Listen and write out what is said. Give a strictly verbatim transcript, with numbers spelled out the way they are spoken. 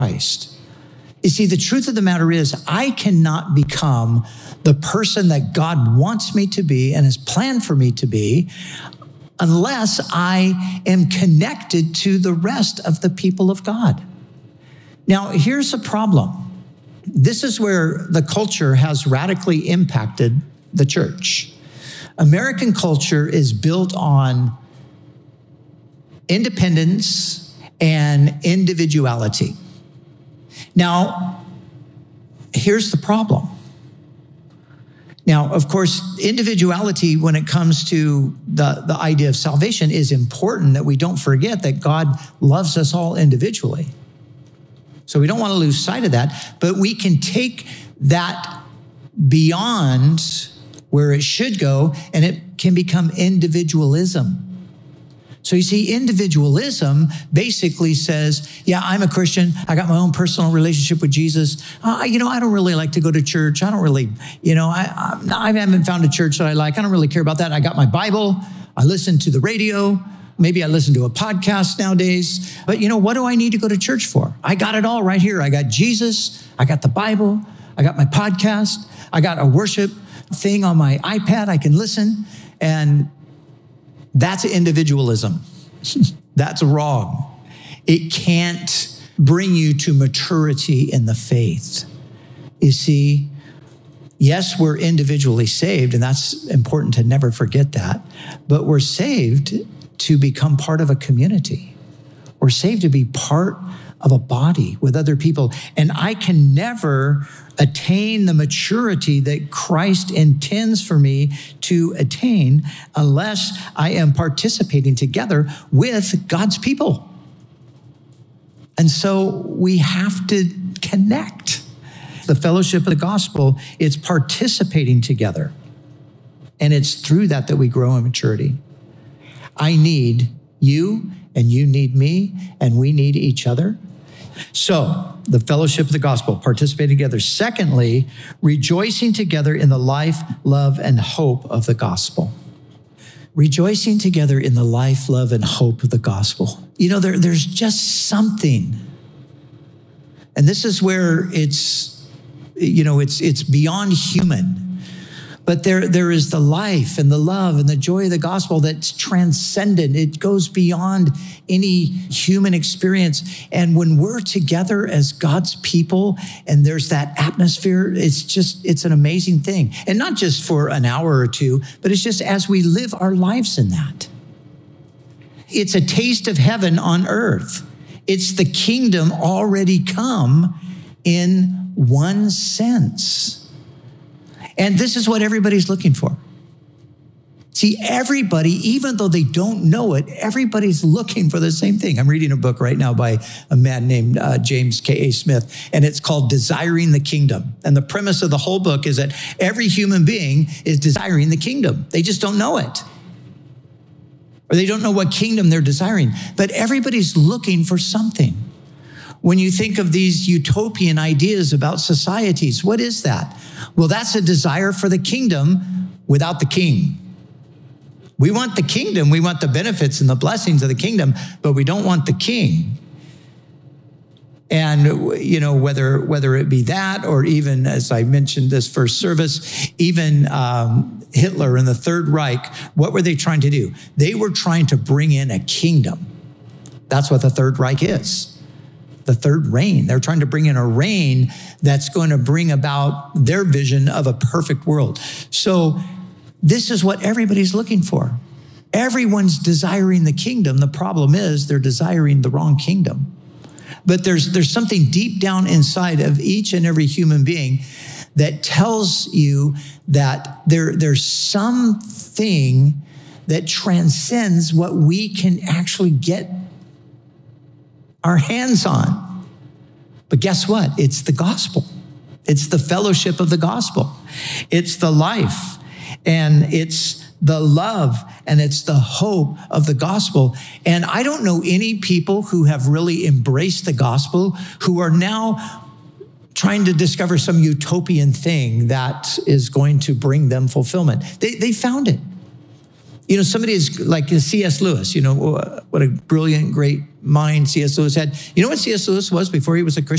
Christ. You see, the truth of the matter is I cannot become the person that God wants me to be and has planned for me to be unless I am connected to the rest of the people of God. Now, here's the problem. This is where the culture has radically impacted the church. American culture is built on independence and individuality. Now, here's the problem. Now, of course, individuality when it comes to the, the idea of salvation is important, that we don't forget that God loves us all individually. So we don't want to lose sight of that, but we can take that beyond where it should go, and it can become individualism. So you see, individualism basically says, yeah, I'm a Christian. I got my own personal relationship with Jesus. Uh, you know, I don't really like to go to church. I don't really, you know, I, I, I haven't found a church that I like. I don't really care about that. I got my Bible. I listen to the radio. Maybe I listen to a podcast nowadays. But you know, what do I need to go to church for? I got it all right here. I got Jesus. I got the Bible. I got my podcast. I got a worship thing on my iPad. I can listen. And that's individualism. That's wrong. It can't bring you to maturity in the faith. You see, yes, we're individually saved, and that's important to never forget that, but we're saved to become part of a community. We're saved to be part of a body with other people. And I can never attain the maturity that Christ intends for me to attain unless I am participating together with God's people. And so we have to connect. The fellowship of the gospel, it's participating together. And it's through that that we grow in maturity. I need you, and you need me, and we need each other. So, the fellowship of the gospel, participating together. Secondly, rejoicing together in the life, love, and hope of the gospel. Rejoicing together in the life, love, and hope of the gospel. You know, there, there's just something. And this is where it's, you know, it's it's beyond human. But there, there is the life and the love and the joy of the gospel that's transcendent. It goes beyond any human experience. And when we're together as God's people and there's that atmosphere, it's just, it's an amazing thing. And not just for an hour or two, but it's just as we live our lives in that. It's a taste of heaven on earth. It's the kingdom already come in one sense. And this is what everybody's looking for. See, everybody, even though they don't know it, everybody's looking for the same thing. I'm reading a book right now by a man named uh, James K A Smith, and it's called Desiring the Kingdom. And the premise of the whole book is that every human being is desiring the kingdom. They just don't know it. Or they don't know what kingdom they're desiring. But everybody's looking for something. When you think of these utopian ideas about societies, what is that? Well, that's a desire for the kingdom without the king. We want the kingdom. We want the benefits and the blessings of the kingdom, but we don't want the king. And, you know, whether whether it be that or even, as I mentioned this first service, even um, Hitler and the Third Reich, what were they trying to do? They were trying to bring in a kingdom. That's what the Third Reich is. The third reign. They're trying to bring in a reign that's going to bring about their vision of a perfect world. So this is what everybody's looking for. Everyone's desiring the kingdom. The problem is they're desiring the wrong kingdom. But there's, there's something deep down inside of each and every human being that tells you that there, there's something that transcends what we can actually get our hands on. But guess what? It's the gospel. It's the fellowship of the gospel. It's the life, and it's the love, and it's the hope of the gospel. And I don't know any people who have really embraced the gospel who are now trying to discover some utopian thing that is going to bring them fulfillment. They, they found it. You know, somebody is like C S Lewis, you know, what a brilliant, great mind C S Lewis had. You know what C S Lewis was before he was a Christian?